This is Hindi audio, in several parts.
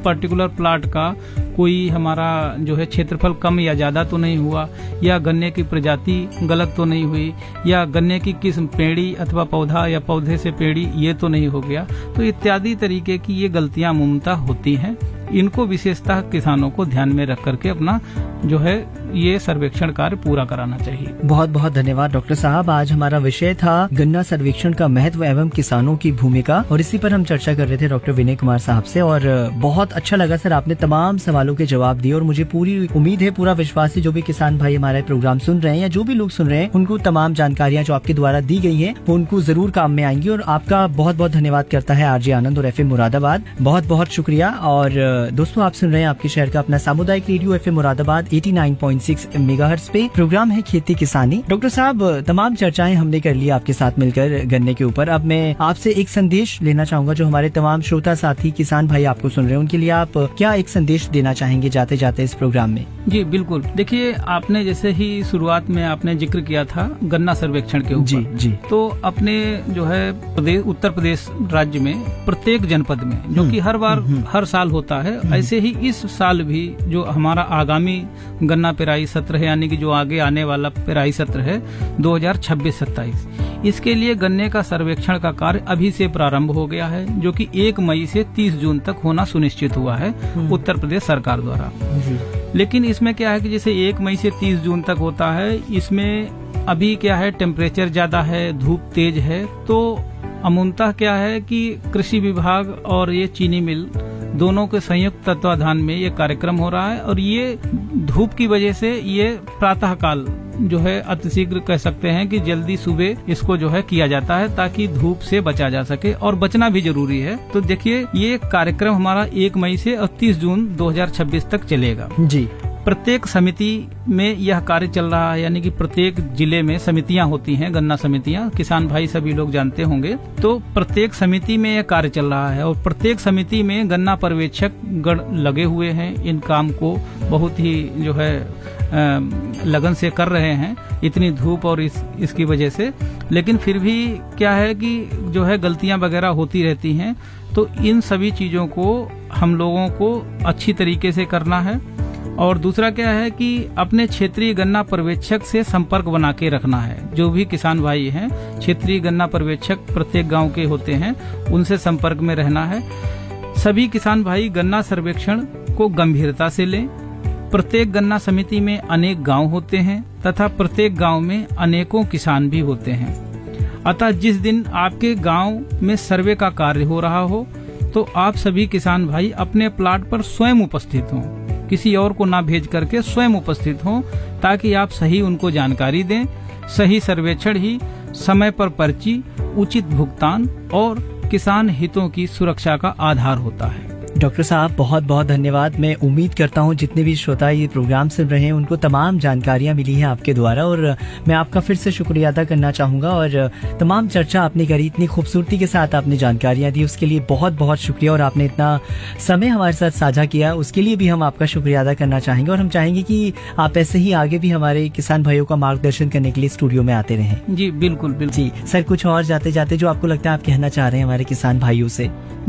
पर्टिकुलर प्लाट का कोई हमारा जो है क्षेत्रफल कम या ज्यादा तो नहीं हुआ, या गन्ने की प्रजाति गलत तो नहीं हुई, या गन्ने की किस्म पेड़ी अथवा पौधा या पौधे से पेड़ी ये तो नहीं हो गया। तो इत्यादि तरीके की ये गलतियां मुमता होती हैं। इनको विशेषतः किसानों को ध्यान में रख करके अपना जो है ये सर्वेक्षण कार्य पूरा कराना चाहिए। बहुत बहुत धन्यवाद डॉक्टर साहब। आज हमारा विषय था गन्ना सर्वेक्षण का महत्व एवं किसानों की भूमिका, और इसी पर हम चर्चा कर रहे थे डॉक्टर विनय कुमार साहब से। और बहुत अच्छा लगा सर, आपने तमाम सवालों के जवाब दिए, और मुझे पूरी उम्मीद है, पूरा विश्वास है, जो भी किसान भाई हमारे प्रोग्राम सुन रहे हैं या जो भी लोग सुन रहे हैं, उनको तमाम जानकारियाँ जो आपके द्वारा दी गई है वो उनको जरूर काम में आएंगी। और आपका बहुत बहुत धन्यवाद करता है आरजे आनंद और FM मुरादाबाद। बहुत बहुत शुक्रिया। और दोस्तों, आप सुन रहे हैं आपके शहर का अपना सामुदायिक रेडियो FM मुरादाबाद 89.6 मेगाहर्ट्ज पे। प्रोग्राम है खेती किसानी। डॉक्टर साहब, तमाम चर्चाएं हमने कर ली आपके साथ मिलकर गन्ने के ऊपर। अब मैं आपसे एक संदेश लेना चाहूंगा, जो हमारे तमाम श्रोता साथी किसान भाई आपको सुन रहे हैं, उनके लिए आप क्या एक संदेश देना चाहेंगे जाते जाते इस प्रोग्राम में? जी बिल्कुल। देखिए, आपने जैसे ही शुरुआत में आपने जिक्र किया था गन्ना सर्वेक्षण के ऊपर, जी, तो अपने जो है उत्तर प्रदेश राज्य में प्रत्येक जनपद में, जो कि हर बार हर साल होता है, ऐसे ही इस साल भी जो हमारा आगामी गन्ना पेराई सत्र है, यानी कि जो आगे आने वाला पेराई सत्र है 2026-27, इसके लिए गन्ने का सर्वेक्षण का कार्य अभी से प्रारंभ हो गया है, जो कि 1 मई से 30 जून तक होना सुनिश्चित हुआ है उत्तर प्रदेश सरकार द्वारा। लेकिन इसमें क्या है कि जैसे 1 मई से 30 जून तक होता है, इसमें अभी क्या है, टेम्परेचर ज्यादा है, धूप तेज है, तो अमूनतः क्या है कि कृषि विभाग और ये चीनी मिल दोनों के संयुक्त तत्वाधान में ये कार्यक्रम हो रहा है। और ये धूप की वजह से ये प्रातः काल जो है अतिशीघ्र कह सकते हैं कि जल्दी सुबह इसको जो है किया जाता है, ताकि धूप से बचा जा सके, और बचना भी जरूरी है। तो देखिए, ये कार्यक्रम हमारा 1 मई से 30 जून 2026 तक चलेगा। जी। प्रत्येक समिति में यह कार्य चल रहा है, यानी कि प्रत्येक जिले में समितियां होती हैं, गन्ना समितियां, किसान भाई सभी लोग जानते होंगे। तो प्रत्येक समिति में यह कार्य चल रहा है, और प्रत्येक समिति में गन्ना पर्यवेक्षक गण लगे हुए हैं, इन काम को बहुत ही जो है लगन से कर रहे हैं, इतनी धूप और इसकी वजह से। लेकिन फिर भी क्या है कि जो है गलतियां वगैरह होती रहती हैं, तो इन सभी चीजों को हम लोगों को अच्छी तरीके से करना है। और दूसरा क्या है कि अपने क्षेत्रीय गन्ना पर्यवेक्षक से संपर्क बना के रखना है। जो भी किसान भाई हैं, क्षेत्रीय गन्ना पर्यवेक्षक प्रत्येक गांव के होते हैं, उनसे संपर्क में रहना है। सभी किसान भाई गन्ना सर्वेक्षण को गंभीरता से लें। प्रत्येक गन्ना समिति में अनेक गांव होते हैं तथा प्रत्येक गांव में अनेकों किसान भी होते हैं। अतः जिस दिन आपके गांव में सर्वे का कार्य हो रहा हो, तो आप सभी किसान भाई अपने प्लाट पर स्वयं उपस्थित हों, किसी और को ना भेज करके स्वयं उपस्थित हों, ताकि आप सही उनको जानकारी दें। सही सर्वेक्षण ही समय पर पर्ची, उचित भुगतान और किसान हितों की सुरक्षा का आधार होता है। डॉक्टर साहब, बहुत बहुत धन्यवाद। मैं उम्मीद करता हूं जितने भी श्रोता ये प्रोग्राम सुन रहे हैं उनको तमाम जानकारियां मिली हैं आपके द्वारा, और मैं आपका फिर से शुक्रिया अदा करना चाहूंगा। और तमाम चर्चा आपने करी, इतनी खूबसूरती के साथ आपने जानकारियां दी, उसके लिए बहुत बहुत शुक्रिया। और आपने इतना समय हमारे साथ साझा किया, उसके लिए भी हम आपका शुक्रिया अदा करना चाहेंगे। और हम चाहेंगे कि आप ऐसे ही आगे भी हमारे किसान भाइयों का मार्गदर्शन करने के लिए स्टूडियो में आते रहें। जी बिल्कुल बिल्कुल। जी सर, कुछ और जाते जाते जो आपको लगता है आप कहना चाह रहे हैं हमारे किसान भाइयों से?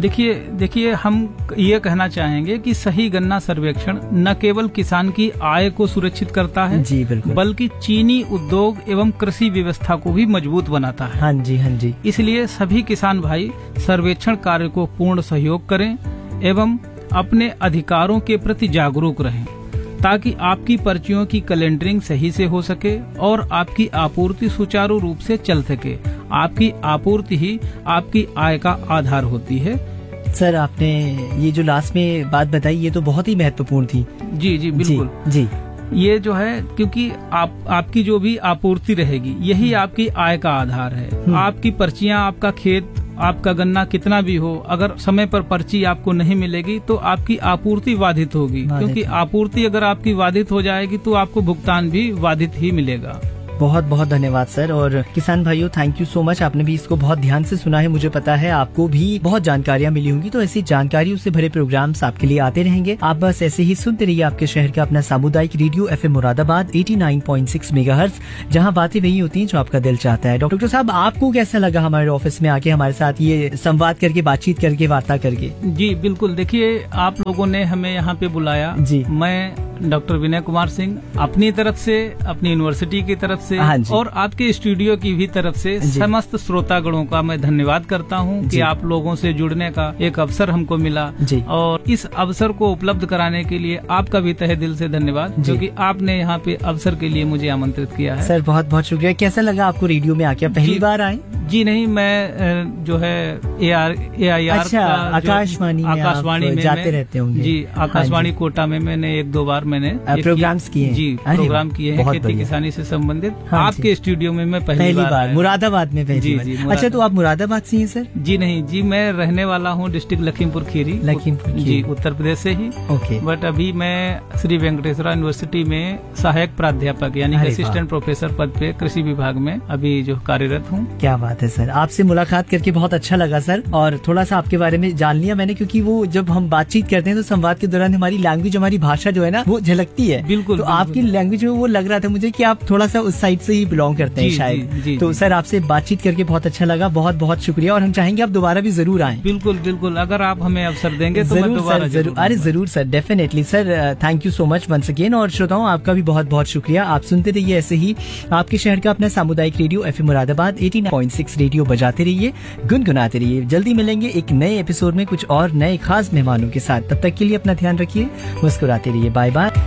देखिए हम ये कहना चाहेंगे कि सही गन्ना सर्वेक्षण न केवल किसान की आय को सुरक्षित करता है, जी बिल्कुल, बल्कि चीनी उद्योग एवं कृषि व्यवस्था को भी मजबूत बनाता है। हाँ जी, हाँ जी। इसलिए सभी किसान भाई सर्वेक्षण कार्य को पूर्ण सहयोग करें एवं अपने अधिकारों के प्रति जागरूक रहें, ताकि आपकी पर्चियों की कैलेंडरिंग सही से हो सके और आपकी आपूर्ति सुचारू रूप से चल सके। आपकी आपूर्ति ही आपकी आय का आधार होती है। सर, आपने ये जो लास्ट में बात बताई, ये तो बहुत ही महत्वपूर्ण थी। जी जी बिल्कुल जी। ये जो है, क्योंकि आपकी जो भी आपूर्ति रहेगी, यही आपकी आय का आधार है। आपकी पर्चियां, आपका खेत, आपका गन्ना कितना भी हो, अगर समय पर पर्ची आपको नहीं मिलेगी तो आपकी आपूर्ति बाधित होगी, क्योंकि आपूर्ति अगर आपकी बाधित हो जाएगी तो आपको भुगतान भी बाधित ही मिलेगा। बहुत बहुत धन्यवाद सर। और किसान भाइयों, थैंक यू सो मच, आपने भी इसको बहुत ध्यान से सुना है। मुझे पता है आपको भी बहुत जानकारियां मिली होंगी, तो ऐसी जानकारियों से भरे प्रोग्राम्स आपके लिए आते रहेंगे। आप बस ऐसे ही सुनते रहिए आपके शहर का अपना सामुदायिक रेडियो FM मुरादाबाद 89.6 मेगाहर्ट्ज, जहां बातें वही होती हैं जो आपका दिल चाहता है। डॉक्टर साहब, आपको कैसा लगा हमारे ऑफिस में आके हमारे साथ ये संवाद करके, बातचीत करके, वार्ता करके? जी बिल्कुल, देखिए आप लोगों ने हमें यहाँ पे बुलाया जी। मैं डॉक्टर विनय कुमार सिंह अपनी तरफ से, अपनी यूनिवर्सिटी की तरफ से और आपके स्टूडियो की भी तरफ से समस्त श्रोतागणों का मैं धन्यवाद करता हूँ कि आप लोगों से जुड़ने का एक अवसर हमको मिला, और इस अवसर को उपलब्ध कराने के लिए आपका भी तहे दिल से धन्यवाद, क्योंकि आपने यहाँ पे अवसर के लिए मुझे आमंत्रित किया है। सर बहुत बहुत शुक्रिया। कैसा लगा आपको रेडियो में आके? पहली बार आए? जी नहीं, मैं जो है AIR आकाशवाणी में जाते रहते होंगे। जी, आकाशवाणी कोटा में मैंने 1-2 बार मैंने प्रोग्राम्स किए हैं। जी, प्रोग्राम किए हैं खेती किसानी से संबंधित। आपके स्टूडियो में मैं पहली बार मुरादाबाद में पहली बार। अच्छा, तो आप मुरादाबाद से हैं सर? जी नहीं जी, मैं रहने वाला हूँ डिस्ट्रिक्ट लखीमपुर खीरी जी, उत्तर प्रदेश से ही। ओके। बट अभी मैं श्री वेंकटेश्वरा यूनिवर्सिटी में सहायक प्राध्यापक यानी असिस्टेंट प्रोफेसर पद पे कृषि विभाग में अभी जो कार्यरत हूँ। क्या बात है सर, आपसे मुलाकात करके बहुत अच्छा लगा सर, और थोड़ा सा आपके बारे में जान लिया मैंने, क्योंकि वो जब हम बातचीत करते हैं तो संवाद के दौरान हमारी लैंग्वेज, हमारी भाषा जो है ना वो झलकती है। बिल्कुल। तो आपकी लैंग्वेज में वो लग रहा था मुझे कि आप थोड़ा सा उस साइड से ही बिलोंग करते हैं शायद। तो सर आपसे बातचीत करके बहुत अच्छा लगा, बहुत बहुत शुक्रिया, और हम चाहेंगे आप दोबारा भी जरूर आएं। बिल्कुल बिल्कुल, अगर आप हमें अवसर देंगे तो मैं दोबारा जरूर। अरे जरूर sir, definitely sir. Thank you so much once again. और श्रोताओं, आपका भी बहुत बहुत शुक्रिया। आप सुनते रहिए ऐसे ही आपके शहर का अपना सामुदायिक रेडियो FM मुरादाबाद 89.6 रेडियो बजाते रहिए, गुनगुनाते रहिए। जल्दी मिलेंगे एक नए एपिसोड में कुछ और नए खास मेहमानों के साथ। तब तक के लिए अपना ध्यान रखिए, मुस्कुराते रहिए। Bye bye.